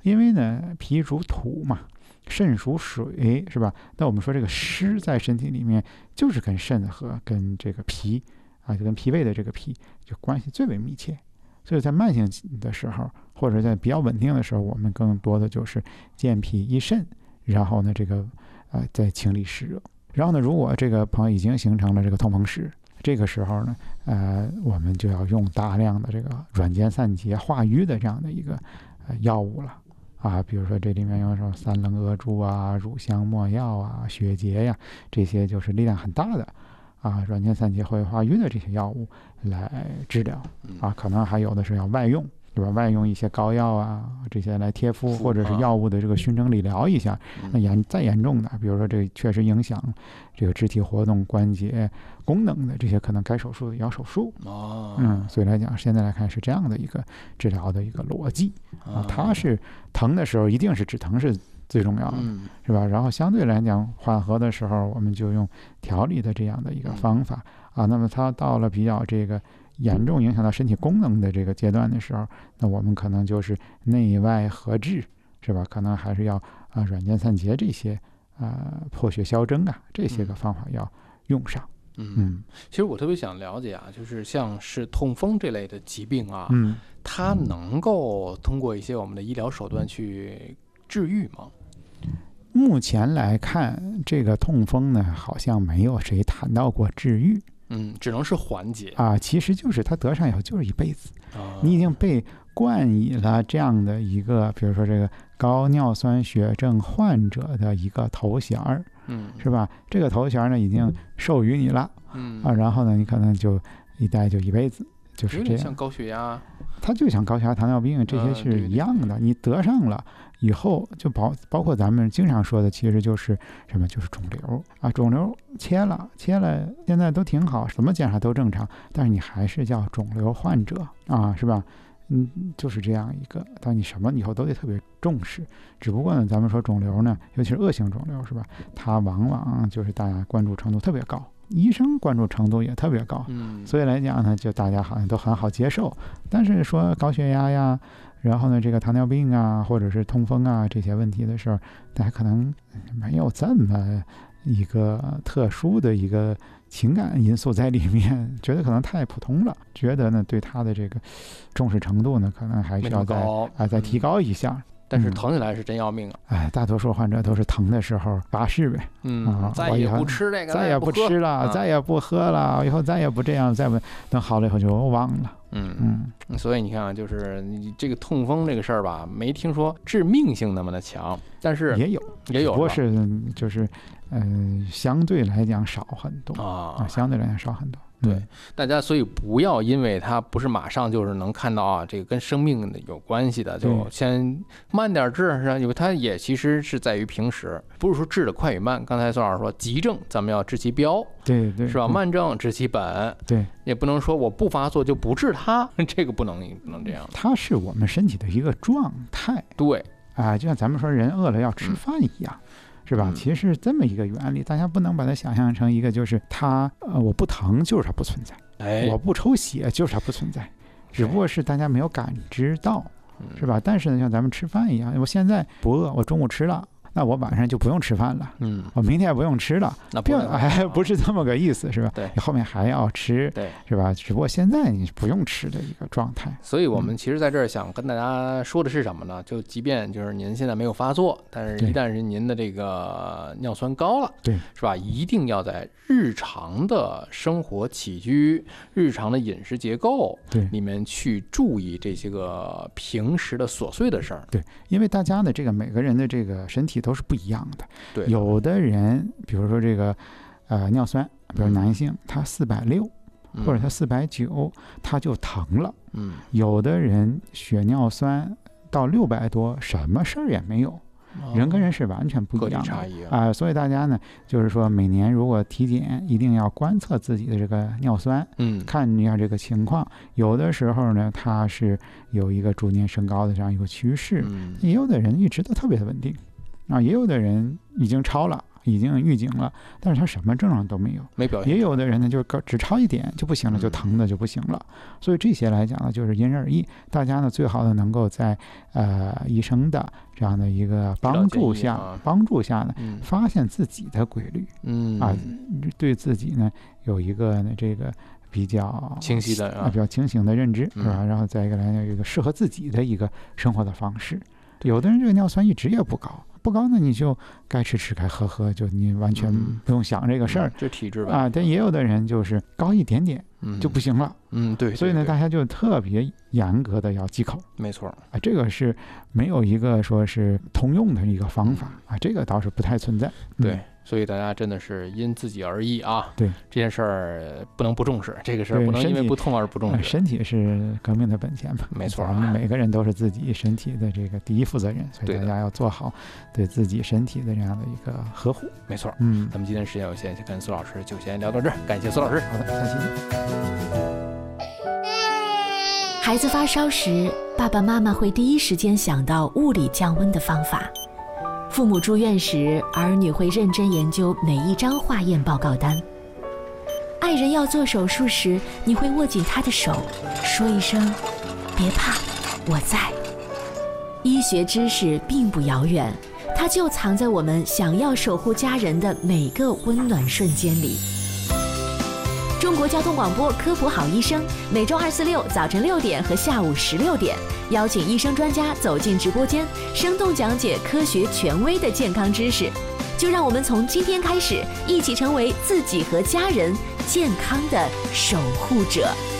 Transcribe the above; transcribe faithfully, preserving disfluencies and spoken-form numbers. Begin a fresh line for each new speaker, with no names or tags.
因为呢脾属土嘛，肾属水，是吧？那我们说这个湿在身体里面就是跟肾和跟这个脾啊，就跟脾胃的这个脾就关系最为密切。所以在慢性的时候，或者在比较稳定的时候，我们更多的就是健脾益肾，然后呢这个呃再清理湿热。然后呢，如果这个朋友已经形成了这个痛风湿，这个时候呢，呃，我们就要用大量的这个软坚散结化瘀的这样的一个呃药物了啊，比如说这里面有什么三棱阿珠啊、乳香没药啊、血竭呀，这些就是力量很大的啊，软坚散结会化瘀的这些药物来治疗啊，可能还有的是要外用。对吧？外用一些膏药啊，这些来贴敷，或者是药物的这个熏蒸理疗一下。那严再严重的，比如说这个确实影响这个肢体活动、关节功能的这些，可能该手术的也要手术。
哦，
嗯，所以来讲，现在来看是这样的一个治疗的一个逻辑啊。它是疼的时候，一定是止疼是最重要的，是吧？然后相对来讲缓和的时候，我们就用调理的这样的一个方法啊。那么它到了比较这个严重影响到身体功能的这个阶段的时候，那我们可能就是内外合治，是吧？可能还是要啊软坚散结这些啊破血消征啊这些个方法要用上。
嗯嗯，其实我特别想了解啊，就是像是痛风这类的疾病啊，
嗯，
它能够通过一些我们的医疗手段去治愈吗？
目前来看，这个痛风呢，好像没有谁谈到过治愈。
嗯，只能是缓解
啊，其实就是他得上以后就是一辈子，
啊、
你已经被冠以了这样的一个，比如说这个高尿酸血症患者的一个头衔儿，
嗯，
是吧？这个头衔呢已经授予你了，
嗯
啊，然后呢你可能就一待就一辈子，就是这样。
像高血压，
它就像高血压、糖尿病这些是一样的，
嗯、对对对
你得上了以后，就包包括咱们经常说的，其实就是什么，就是肿瘤啊，肿瘤切了，切了，现在都挺好，什么检查都正常，但是你还是叫肿瘤患者啊，是吧？嗯，就是这样一个，但你什么以后都得特别重视。只不过呢，咱们说肿瘤呢，尤其是恶性肿瘤，是吧？它往往就是大家关注程度特别高，医生关注程度也特别高，
嗯，
所以来讲呢，就大家好像都很好接受。但是说高血压呀，然后呢，这个糖尿病啊，或者是痛风啊这些问题的时候，大家可能没有这么一个特殊的一个情感因素在里面，觉得可能太普通了，觉得呢对他的这个重视程度呢，可能还是要再啊再提高一下。
嗯，但是疼起来是真要命啊！
哎，大多数患者都是疼的时候发誓呗，
嗯，
啊、
再也不吃这个，
再也不吃了，
啊、
再也不喝了，以后再也不这样，再不等好了以后就忘了。
嗯嗯，所以你看啊，就是你这个痛风这个事儿吧，没听说致命性那么的强，但是
也有
也有，
不过是就是呃相对来讲少很多
啊，
啊，相对来讲少很多。
对，嗯、大家所以不要因为它不是马上就是能看到啊，这个跟生命有关系的，就先慢点治，是吧？因为它也其实是在于平时，不是说治的快与慢。刚才宋老师说，急症咱们要治其标，
对对，
是吧？慢症治其本，
对，
也不能说我不发作就不治它，这个不能不能这样。
它是我们身体的一个状态，
对，
啊，就像咱们说人饿了要吃饭一样。嗯是吧？其实是这么一个原理，大家不能把它想象成一个就是它呃我不疼就是它不存在，
哎，
我不抽血就是它不存在，只不过是大家没有感知到，是吧？但是呢，像咱们吃饭一样，我现在不饿，我中午吃了。那我晚上就不用吃饭了，嗯，我明天也不用吃了，
那不
哎，不是这么个意思，是吧？
对，
你后面还要吃，
对，
是吧？只不过现在你不用吃的一个状态。
所以我们其实在这儿想跟大家说的是什么呢？就即便就是您现在没有发作，但是一旦是您的这个尿酸高了，
对，
是吧？一定要在日常的生活起居、日常的饮食结构
对
里面去注意这些个平时的琐碎的事儿。
对，因为大家的这个每个人的这个身体都是不一样的。
对，
有的人，比如说这个，呃，尿酸，比如男性，他四百六，或者他四百九，他就疼了。
嗯，
有的人血尿酸到六百多，什么事儿也没有。哦、人跟人是完全不一样的啊、呃，所以大家呢，就是说每年如果体检，一定要观测自己的这个尿酸，
嗯，
看一下这个情况。有的时候呢，它是有一个逐年升高的这样一个趋势，
嗯，
也有的人一直都特别的稳定。啊，也有的人已经超了， 已经预警了，但是他什么症状都没有，
没表现。
也有的人呢，就是只超一点就不行了，就疼的就不行了。所以这些来讲呢，就是因人而异。大家呢，最好的能够在呃医生的这样的一个帮助下，
啊、
帮助下呢，
嗯、
发现自己的规律，
嗯
啊，对自己呢有一个呢这个比较
清晰的、啊、
比较清醒的认知，是吧？
嗯、
然后再一个来讲，有一个适合自己的一个生活的方式。有的人这个尿酸一直也不高。不高呢，你就该吃吃，该喝喝，就你完全不用想这个事儿，
这、嗯、体质吧
啊。但也有的人就是高一点点，嗯，就不行了，
嗯，对。
所以呢，大家就特别严格的要忌口，
没错
啊，这个是没有一个说是通用的一个方法啊，这个倒是不太存在，
对。
嗯，
所以大家真的是因自己而异啊！
对
这件事儿不能不重视，这个事儿不能因为不痛而不重视。
身体是革命的本钱嘛，
没错，
咱们每个人都是自己身体的这个第一负责人，所以大家要做好对自己身体的这样的一个呵护。
没错，
嗯，
咱们今天时间有限，跟苏老师就先聊到这儿，感谢苏老师。
好的，下期见。
孩子发烧时，爸爸妈妈会第一时间想到物理降温的方法。父母住院时，儿女会认真研究每一张化验报告单。爱人要做手术时，你会握紧他的手，说一声“别怕，我在”。医学知识并不遥远，它就藏在我们想要守护家人的每个温暖瞬间里。中国交通广播科普好医生，每周二、四、六早晨六点和下午十六点，邀请医生专家走进直播间，生动讲解科学权威的健康知识。就让我们从今天开始，一起成为自己和家人健康的守护者。